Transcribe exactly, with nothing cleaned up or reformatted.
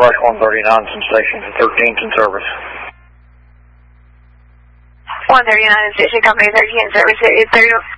Brush one thirty-nine, some stations, thirteen's in service. one thirty-nine, station company thirteen in service, eight thirty.